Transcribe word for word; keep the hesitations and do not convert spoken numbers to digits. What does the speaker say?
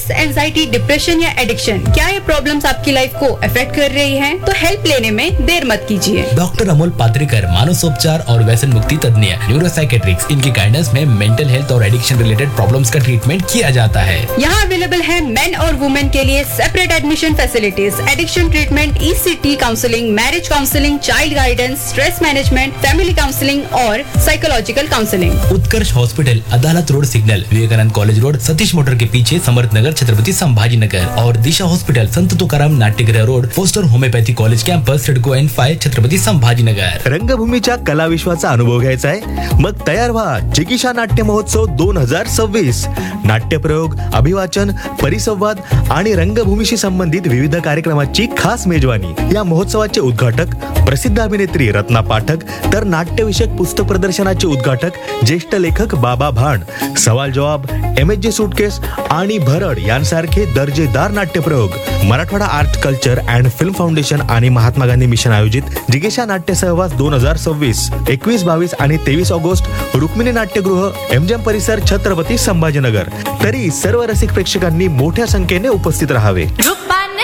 Stress, anxiety, depression या addiction, क्या ये प्रॉब्लम्स आपकी लाइफ को अफेक्ट कर रही हैं? तो हेल्प लेने में देर मत कीजिए। डॉक्टर अमोल पात्रिकर, मानसोपचार और व्यसन मुक्ति तज्ञ, न्यूरोसाइकेट्रिक्स, इनकी गाइडेंस में मेंटल हेल्थ और एडिक्शन रिलेटेड प्रॉब्लम्स का ट्रीटमेंट किया जाता है। यहाँ अवेलेबल है मेन और वुमेन के लिए separate admission facilities, addiction treatment, ECT counselling, marriage counselling, child guidance, stress management, family counselling और साइकोलॉजिकल काउंसलिंग। उत्कर्ष हॉस्पिटल, अदालत road signal, Vivekananda college road, Satish motor के पीछे, समर्थ नगर, छत्रपति संभाजी नगर। और दिशा हॉस्पिटल, संत तुकाराम नाट्यगृह road, poster homeopathy college campus, CIDCO N five, Chhatrapati Sambhaji Nagar. रंगभूमीच्या कला विश्वाचा अनुभव घ्यायचा आहे? मग तयार व्हा जिगीषा नाट्य महोत्सव दोन हजार सव्वीस. नाट्यप्रयोग, अभिवाचन, परिसंवाद आणि रंगभूमीशी संबंधित विविध कार्यक्रमाची खास मेजवानी. या महोत्सवाचे उद्घाटक प्रसिद्ध अभिनेत्री रत्ना पाठक, तर नाट्यविषयक पुस्तक प्रदर्शनाचे उद्घाटक ज्येष्ठ लेखक बाबा भाण. सवाल जवाब, एम एच जे सुटकेस आणि भरड यांसारखे दर्जेदार नाट्यप्रयोग. Marathwada art culture and film foundation आणि महात्मा गांधी मिशन आयोजित जिगीषा नाट्य सहवास दोन हजार सव्वीस एकवीस बावीस आणि तेवीस ऑगस्ट रुक्मिणी नाट्यगृह, एमजेम परिसर, छत्रपती संभाजीनगर. तरी सर्व रसिक प्रेक्षकांनी मोठ्या संख्येने उपस्थित राहावे. रुक्माई